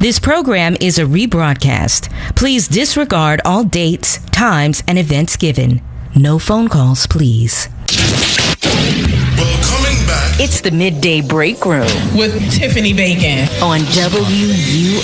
This program is a rebroadcast. Please disregard all dates, times, and events given. No phone calls, please. Well, coming back. It's the Midday Break Room with Tiffany Bacon on WUNC.